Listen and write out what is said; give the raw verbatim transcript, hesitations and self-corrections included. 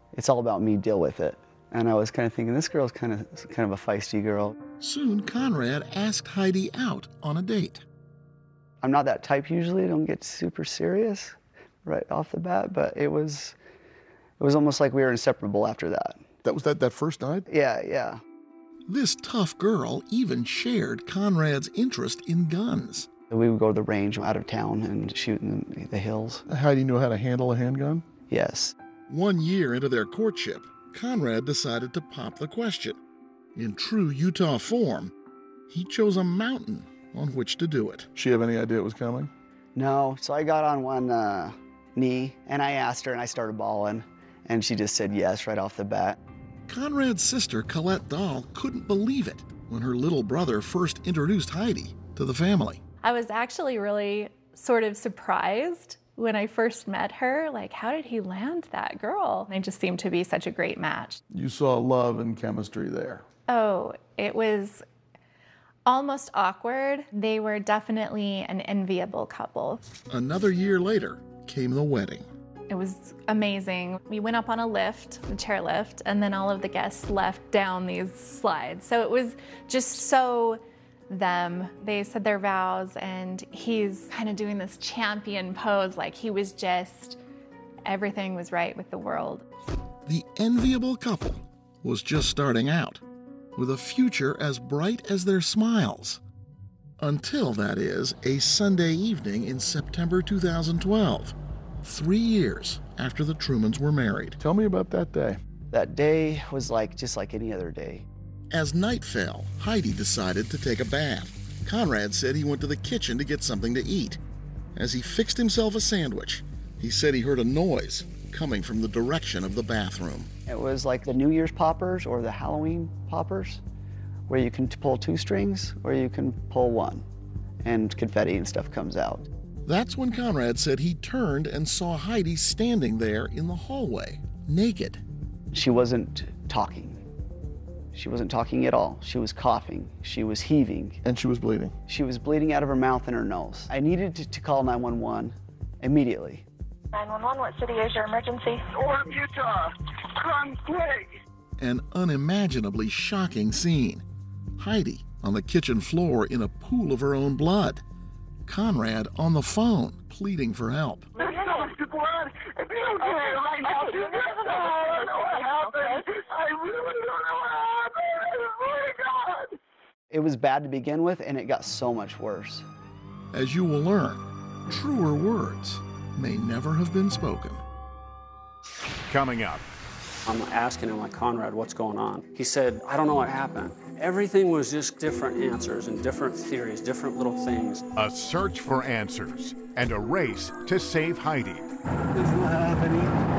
it's all about me, deal with it. And I was kind of thinking, this girl's kind of kind of a feisty girl. Soon, Conrad asked Heidi out on a date. I'm not that type usually, I don't get super serious right off the bat, but it was, it was almost like we were inseparable after that. That was that, that first night? Yeah, yeah. This tough girl even shared Conrad's interest in guns. We would go to the range out of town and shoot in the hills. Heidi knew how to handle a handgun? Yes. One year into their courtship, Conrad decided to pop the question. In true Utah form, he chose a mountain on which to do it. She have any idea it was coming? No, so I got on one uh, knee and I asked her and I started bawling and she just said yes right off the bat. Conrad's sister, Colette Dahl, couldn't believe it when her little brother first introduced Heidi to the family. I was actually really sort of surprised when I first met her, like, how did he land that girl? They just seemed to be such a great match. You saw love and chemistry there. Oh, it was almost awkward. They were definitely an enviable couple. Another year later came the wedding. It was amazing. We went up on a lift, the chairlift, and then all of the guests left down these slides. So it was just so them. They said their vows and he's kind of doing this champion pose like he was just, everything was right with the world. The enviable couple was just starting out with a future as bright as their smiles. Until, that is, a Sunday evening in September two thousand twelve, three years after the Trumans were married. Tell me about that day. That day was like just like any other day. As night fell, Heidi decided to take a bath. Conrad said he went to the kitchen to get something to eat. As he fixed himself a sandwich, he said he heard a noise coming from the direction of the bathroom. It was like the New Year's poppers or the Halloween poppers, where you can pull two strings or you can pull one, and confetti and stuff comes out. That's when Conrad said he turned and saw Heidi standing there in the hallway, naked. She wasn't talking. She wasn't talking at all. She was coughing. She was heaving. And she was bleeding. She was bleeding out of her mouth and her nose. I needed to, to call nine one one immediately. nine one one, what city is your emergency? Orem, Utah. Come quick. An unimaginably shocking scene. Heidi on the kitchen floor in a pool of her own blood. Conrad on the phone, pleading for help. There's so much blood. If you don't get it right now, you never know. I don't know what happened. I really don't know what happened. Oh, my God. It was bad to begin with, and it got so much worse. As you will learn, truer words may never have been spoken. Coming up. I'm asking him, like, Conrad, what's going on? He said, I don't know what happened. Everything was just different answers and different theories, different little things. A search for answers and a race to save Heidi. It's not happening.